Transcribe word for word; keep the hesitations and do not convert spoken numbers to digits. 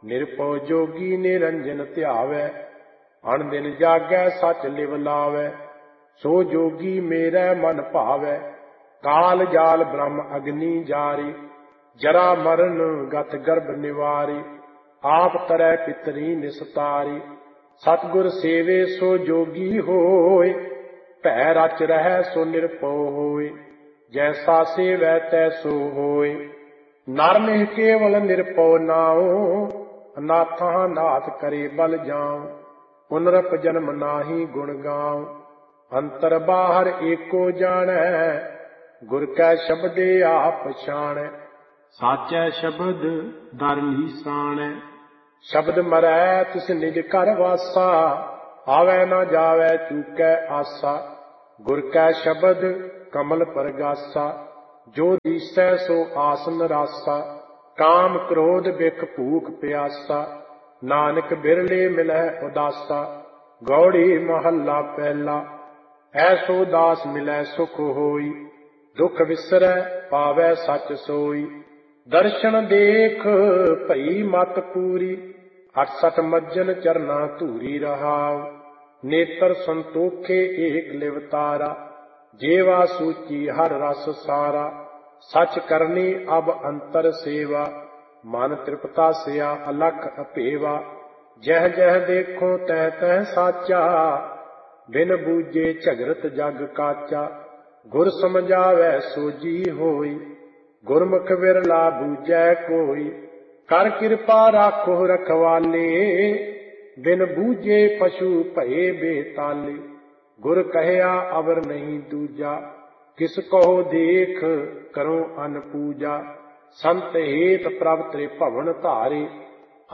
ਨਿਰਭਉ ਜੋਗੀ ਨਿਰੰਜਨ ਧਿਆਵੈ, ਅਣ ਦਿਨ ਜਾਗੈ ਸਚ ਲਿਵ ਲਾਵੈ। ਸੋ ਜੋਗੀ ਮੇਰਾ ਮਨ ਭਾਵੈ, ਕਾਲ ਜਾਲ ਬ੍ਰਹਮ ਅਗਨੀ ਜਾਰੀ। ਜਰਾ ਮਰਨ ਗਤ ਗਰਭ ਨਿਵਾਰੀ, ਆਪ ਤਰੈ ਪਿਤਰੀ ਨਿਸਤਾਰੀ। ਸਤਿਗੁਰ ਸੇਵੇ ਸੋ ਜੋਗੀ ਹੋਏ, ਭੈ ਰਚ ਰਹਿ ਸੋ ਨਿਰਭਉ ਹੋਏ। ਜੈਸਾ ਸੇਵੈ ਤੈਸੋ ਹੋਏ, ਨਰ ਮਿਹ ਕੇਵਲ ਨਿਰਭਉ ਨਾਉ। ਅਨਾਥਾਂ ਨਾਥ ਕਰੇ ਬਲ ਜਾਉ, ਪੁਨਰਪ ਜਨਮ ਨਾਹੀ ਗੁਣ ਗਾਉ। ਅੰਤਰ ਬਾਹਰ ਏਕੋ ਜਾਣੈ, ਗੁਰ ਕੈ ਸ਼ਬਦੇ ਆਪ ਪਛਾਣੈ। ਸਾਚੈ ਸ਼ਬਦ ਦਰ ਲੀਸਾਣੈ, ਸ਼ਬਦ ਮਰੈ ਤਿਸ ਨਿਜ ਘਰ ਵਾਸਾ। ਆਵੈ ਨਾ ਜਾਵੈ ਚੂਕੈ ਆਸਾ, ਗੁਰ ਕੈ ਸ਼ਬਦ ਕਮਲ ਪਰਗਾਸਾ। ਜੋ ਦੀਸੈ ਸੋ ਆਸਨ ਰਾਸਾ, ਕਾਮ ਕ੍ਰੋਧ ਬਿਖ ਭੂਖ ਪਿਆਸਾ। ਨਾਨਕ ਬਿਰਲੇ ਮਿਲੈ ਉਦਾਸਾ, ਗੌੜੀ ਮਹੱਲਾ ਪਹਿਲਾ। ਐਸੋ ਦਾਸ ਮਿਲੈ ਸੁਖ ਹੋਈ, ਦੁਖ ਵਿਸਰੈ ਪਾਵੈ ਸਚ ਸੋਈ। ਦਰਸ਼ਨ ਦੇਖ ਭਈ ਮਤ ਪੂਰੀ, ਅਠਸਠ ਮੱਜਨ ਚਰਨਾ ਧੂਰੀ ਰਹਾਉ। ਨੇਤਰ ਸੰਤੋਖੇ ਏਕ ਲਿਵਤਾਰਾ, ਜੇਵਾ ਸੂਚੀ ਹਰ ਰਸ ਸਾਰਾ। ਸਚ ਕਰਨੀ ਅਬ ਅੰਤਰ ਸੇਵਾ, ਮਨ ਤ੍ਰਿਪਤਾ ਸਿਆ ਅਲਖ ਅਭੇਵਾ। ਜਹ ਜਹ ਦੇਖੋ ਤਹ ਤਹ ਸਾਚਾ, ਬਿਨ ਬੂਝੇ ਝਗਰਤ ਜਗ ਕਾਚਾ। ਗੁਰ ਸਮਝਾਵੈ ਸੋਜੀ ਹੋਈ, ਗੁਰਮੁਖ ਵਿਰਲਾ ਬੂਝੈ ਕੋਈ। ਕਰ ਕਿਰਪਾ ਰਾਖੋ ਰਖਵਾਲੇ, ਬਿਨ ਬੂਝੇ ਪਸ਼ੂ ਭਏ ਬੇਤਾਲੇ। ਗੁਰ ਕਹਿਆ ਅਵਰ ਨਹੀਂ ਦੂਜਾ, ਕਿਸ ਕਹੋ ਦੇਖ ਕਰੋ ਅਨ ਪੂਜਾ। ਸੰਤ ਹੇਤ ਪ੍ਰਭ ਤ੍ਰਿਭਵਨ ਧਾਰੇ,